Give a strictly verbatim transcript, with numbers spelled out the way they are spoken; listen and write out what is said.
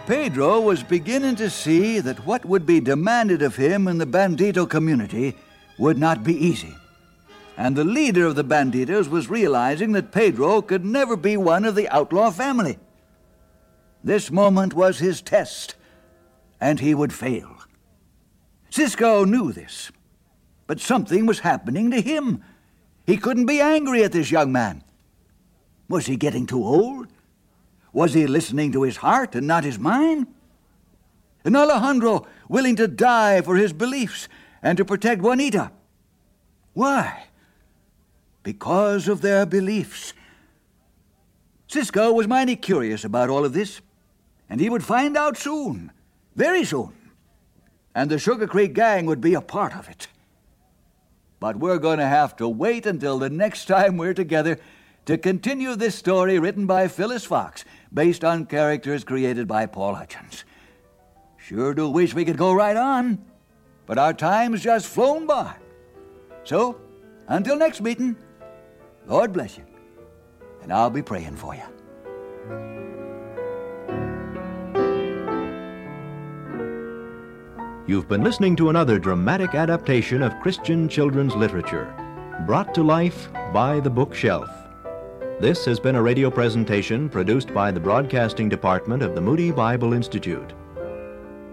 Pedro was beginning to see that what would be demanded of him in the Bandito community would not be easy. And the leader of the Banditos was realizing that Pedro could never be one of the outlaw family. This moment was his test, and he would fail. Cisco knew this, but something was happening to him. He couldn't be angry at this young man. Was he getting too old? Was he listening to his heart and not his mind? And Alejandro willing to die for his beliefs and to protect Juanita. Why? Because of their beliefs. Cisco was mighty curious about all of this, and he would find out soon, very soon. And the Sugar Creek Gang would be a part of it. But we're going to have to wait until the next time we're together to continue this story written by Phyllis Fox, based on characters created by Paul Hutchins. Sure do wish we could go right on, but our time's just flown by. So, until next meeting, Lord bless you, and I'll be praying for you. You've been listening to another dramatic adaptation of Christian children's literature, brought to life by The Bookshelf. This has been a radio presentation produced by the Broadcasting Department of the Moody Bible Institute.